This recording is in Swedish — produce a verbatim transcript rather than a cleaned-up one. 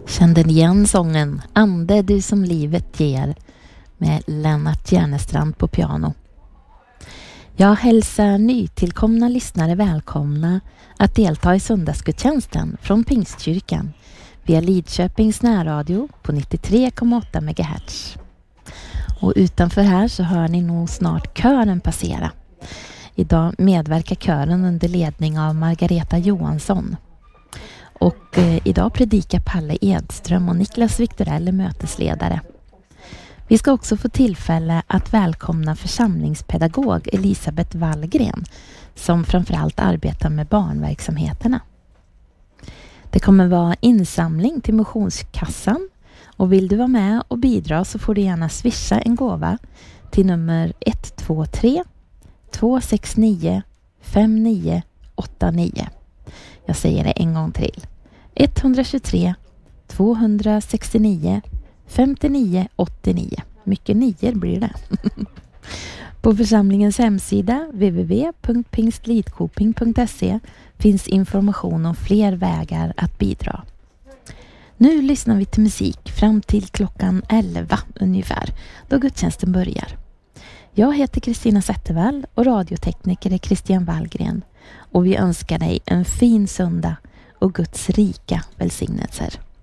Kände igen sången Ande du som livet ger med Lennart Järnestrand på piano. Jag hälsar nytillkomna lyssnare välkomna att delta i söndagsgudstjänsten från Pingstkyrkan via Lidköpings närradio på nittiotre komma åtta megahertz. Och utanför här så hör ni nog snart kören passera. Idag medverkar kören under ledning av Margareta Johansson. Och eh, idag predikar Palle Edström och Niklas Viktorell är mötesledare. Vi ska också få tillfälle att välkomna församlingspedagog Elisabeth Wallgren som framförallt arbetar med barnverksamheterna. Det kommer vara insamling till motionskassan och vill du vara med och bidra så får du gärna swisha en gåva till nummer ett två tre två sex nio fem nio åtta nio. Jag säger det en gång till. ett två tre två sex nio fem nio åtta nio. Mycket nior blir det. På församlingens hemsida w w w punkt pingstlidkoping punkt se finns information om fler vägar att bidra. Nu lyssnar vi till musik fram till klockan elva ungefär, då gudstjänsten börjar. Jag heter Kristina Zettervall och radiotekniker är Christian Wallgren. Och vi önskar dig en fin söndag och Guds rika välsignelser.